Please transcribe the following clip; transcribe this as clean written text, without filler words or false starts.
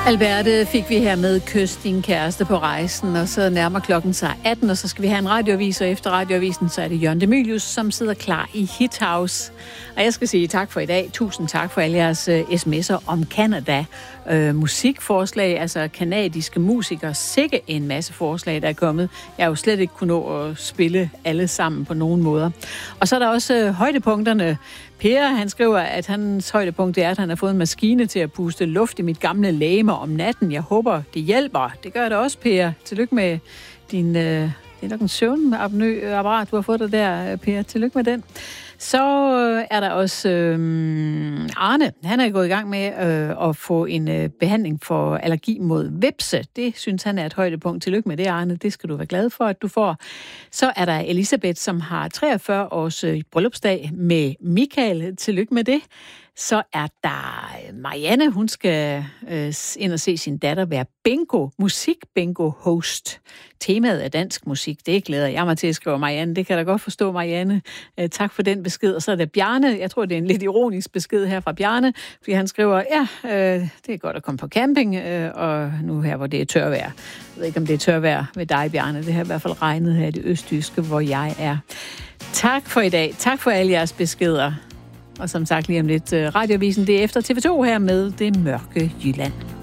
Alberte fik vi her med Kys din kæreste på rejsen, og så nærmer klokken sig 18, og så skal vi have en radioavis, og efter radioavisen, så er det Jørgen de Mylius, som sidder klar i Hit House. Og jeg skal sige tak for i dag. Tusind tak for alle jeres sms'er om Canada. Musikforslag, altså kanadiske musikere. Sikke en masse forslag, der er kommet. Jeg har jo slet ikke kunnet nå at spille alle sammen på nogen måder. Og så er der også højdepunkterne. Per, han skriver, at hans højdepunkt er, at han har fået en maskine til at puste luft i mit gamle legeme om natten. Jeg håber, det hjælper. Det gør det også, Per. Tillykke med din... det er nok en søvnapnø-apparat, du har fået det der, Per. Tillykke med den. Så er der også Arne. Han er gået i gang med at få en behandling for allergi mod hvepse. Det synes han er et højdepunkt. Tillykke med det, Arne. Det skal du være glad for, at du får. Så er der Elisabeth, som har 43 års bryllupsdag med Michael. Tillykke med det. Så er der Marianne, hun skal ind og se sin datter være musik-bingo-host. Temaet er dansk musik, det glæder jeg mig til at skrive, Marianne. Det kan jeg da godt forstå, Marianne. Tak for den besked. Og så er der Bjarne. Jeg tror, det er en lidt ironisk besked her fra Bjarne, fordi han skriver, det er godt at komme på camping, og nu her, hvor det er tørvejr. Jeg ved ikke, om det er tørvejr ved dig, Bjarne. Det har i hvert fald regnet her i det østjyske, hvor jeg er. Tak for i dag. Tak for alle jeres beskeder. Og som sagt lige om lidt, radioavisen, det er efter TV2 her med Det Mørke Jylland.